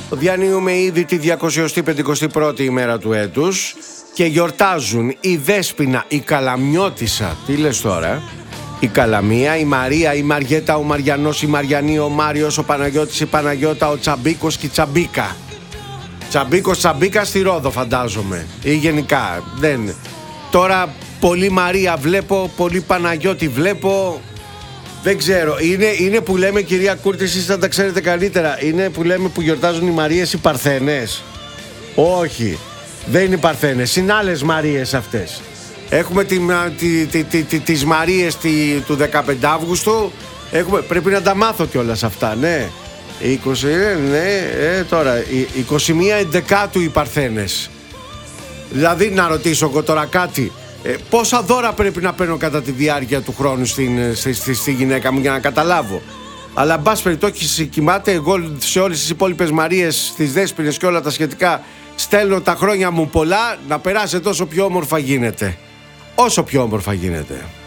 Διανύουμε ήδη τη 251η ημέρα του έτους και γιορτάζουν η Δέσποινα, η Καλαμιώτισσα, τι λες τώρα, η Καλαμία, η Μαρία, η Μαριέτα, ο Μαριανός, η Μαριανή, ο Μάριος, ο Παναγιώτης, η Παναγιώτα, ο Τσαμπίκος και η Τσαμπίκα. Τσαμπίκος, Τσαμπίκα στη Ρόδο φαντάζομαι, ή γενικά, δεν. Τώρα πολύ Μαρία βλέπω, πολύ Παναγιώτη βλέπω. Δεν ξέρω, είναι που λέμε, κυρία Κούρτη, εσείς θα τα ξέρετε καλύτερα. Είναι που λέμε που γιορτάζουν οι Μαρίες οι Παρθένες. Όχι, δεν είναι οι Παρθένες, είναι άλλες Μαρίες αυτές. Έχουμε τις Μαρίες του 15 Αύγουστου. Πρέπει να τα μάθω κιόλας αυτά, ναι. 20, ναι, τώρα 21 Εντεκάτου οι Παρθένες. Δηλαδή να ρωτήσω εγώ τώρα κάτι. Πόσα δώρα πρέπει να παίρνω κατά τη διάρκεια του χρόνου στη γυναίκα μου για να καταλάβω. Αλλά εν πάση περιπτώσει κοιμάται. Εγώ σε όλες τις υπόλοιπες Μαρίες, τις Δέσποινες και όλα τα σχετικά στέλνω τα χρόνια μου πολλά, να περάσετε όσο πιο όμορφα γίνεται. Όσο πιο όμορφα γίνεται.